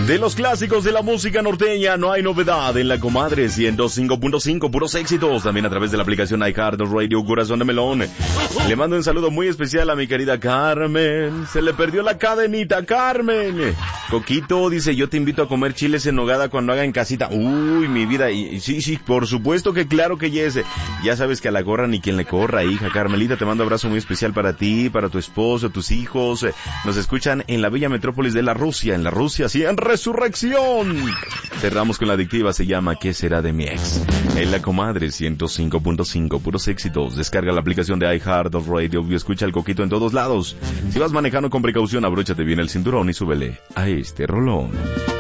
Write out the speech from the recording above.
De los clásicos de la música norteña, no hay novedad en La Comadre 105.5, puros éxitos. También a través de la aplicación iHeartRadio, Corazón de Melón. Le mando un saludo muy especial a mi querida Carmen. Se le perdió la cadenita, Carmen. Coquito dice, yo te invito a comer chiles en nogada cuando haga en casita. Uy, mi vida. Y sí, por supuesto que claro que yes. Ya sabes que a la gorra ni quien le corra, hija. Carmelita, te mando un abrazo muy especial para ti, para tu esposo, tus hijos. Nos escuchan en la bella metrópolis de la Rusia. En la Rusia, sí, en Resurrección. Cerramos con la adictiva, se llama ¿Qué será de mi ex? En La Comadre 105.5, puros éxitos. Descarga la aplicación de iHeartRadio y escucha el Coquito en todos lados. Si vas manejando con precaución, abróchate bien el cinturón y súbele a este rolón.